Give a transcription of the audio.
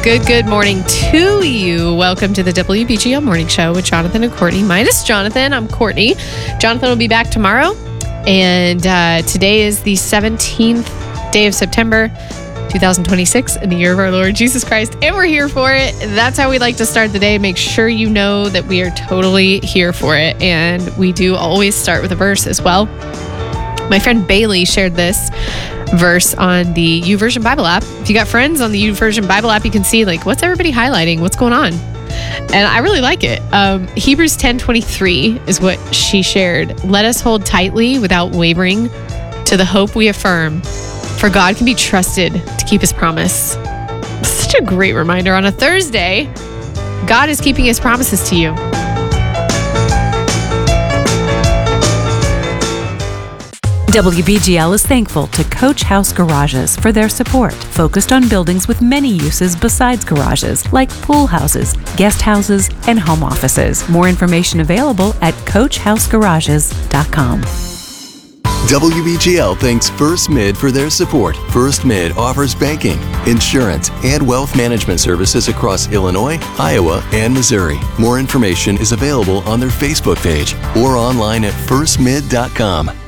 Good morning to you. Welcome to the WBGL Morning Show with Jonathan and Courtney. Minus Jonathan, I'm Courtney. Jonathan will be back tomorrow. And today is the 17th day of September, 2026, in the year of our Lord Jesus Christ. And we're here for it. That's how we like to start the day. Make sure you know that we are totally here for it. And we do always start with a verse as well. My friend Bailey shared this verse on the YouVersion Bible app. If you got friends on the YouVersion Bible app, you can see what's everybody highlighting, what's going on. And I really like it. Hebrews 10:23 is what she shared. Let us hold tightly without wavering to the hope we affirm, for God can be trusted to keep his promise. Such a great reminder on a Thursday. God is keeping his promises to you. WBGL is thankful to Coach House Garages for their support, focused on buildings with many uses besides garages, like pool houses, guest houses, and home offices. More information available at CoachHouseGarages.com. WBGL thanks First Mid for their support. First Mid offers banking, insurance, and wealth management services across Illinois, Iowa, and Missouri. More information is available on their Facebook page or online at firstmid.com.